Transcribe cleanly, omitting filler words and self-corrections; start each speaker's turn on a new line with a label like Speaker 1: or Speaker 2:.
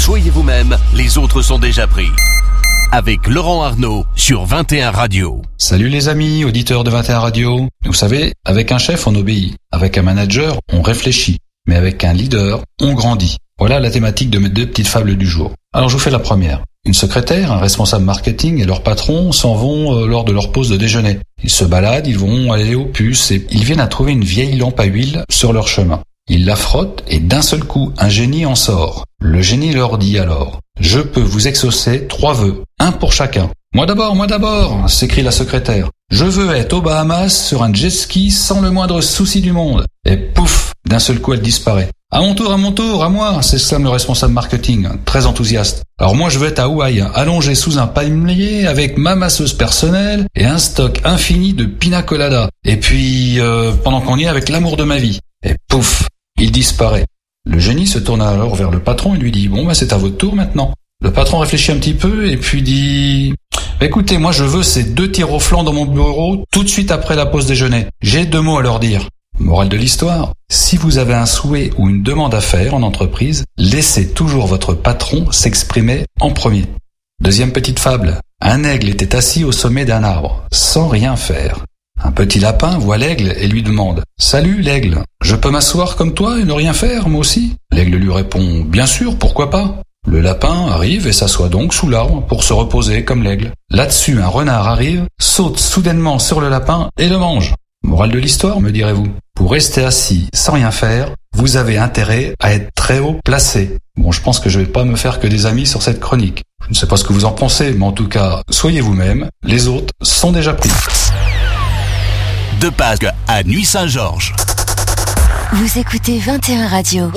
Speaker 1: Soyez vous-même, les autres sont déjà pris. Avec Laurent Arnaud sur 21 Radio.
Speaker 2: Salut les amis, auditeurs de 21 Radio. Vous savez, avec un chef, on obéit. Avec un manager, on réfléchit. Mais avec un leader, on grandit. Voilà la thématique de mes 2 petites fables du jour. Alors je vous fais la première. Une secrétaire, un responsable marketing et leur patron s'en vont lors de leur pause de déjeuner. Ils se baladent, ils vont aller aux puces et ils viennent à trouver une vieille lampe à huile sur leur chemin. Ils la frottent et d'un seul coup, un génie en sort. Le génie leur dit alors: « Je peux vous exaucer 3 vœux, un pour chacun. »« Moi d'abord !» s'écrie la secrétaire. « Je veux être aux Bahamas sur un jet ski sans le moindre souci du monde. » Et pouf, d'un seul coup elle disparaît. « À mon tour, à moi !» s'exclame le responsable marketing, très enthousiaste. « Alors moi je veux être à Hawaï, allongé sous un palmier avec ma masseuse personnelle et un stock infini de pina colada. Et puis, pendant qu'on y est, avec l'amour de ma vie. » Et pouf, il disparaît. Le génie se tourne alors vers le patron et lui dit: « Bon, c'est à votre tour maintenant. » Le patron réfléchit un petit peu et puis dit: « Écoutez, moi je veux ces 2 tirs au flanc dans mon bureau tout de suite après la pause déjeuner. J'ai 2 mots à leur dire. » Morale de l'histoire: si vous avez un souhait ou une demande à faire en entreprise, laissez toujours votre patron s'exprimer en premier. Deuxième petite fable. Un aigle était assis au sommet d'un arbre, sans rien faire. Un petit lapin voit l'aigle et lui demande: « Salut l'aigle, je peux m'asseoir comme toi et ne rien faire, moi aussi ?» L'aigle lui répond: « Bien sûr, pourquoi pas ?» Le lapin arrive et s'assoit donc sous l'arbre pour se reposer comme l'aigle. Là-dessus, un renard arrive, saute soudainement sur le lapin et le mange. Morale de l'histoire, me direz-vous: pour rester assis sans rien faire, vous avez intérêt à être très haut placé. Bon, je pense que je vais pas me faire que des amis sur cette chronique. Je ne sais pas ce que vous en pensez, mais en tout cas, soyez vous-même, les autres sont déjà pris.
Speaker 1: De Pâques à Nuit Saint-Georges.
Speaker 3: Vous écoutez 21 Radio.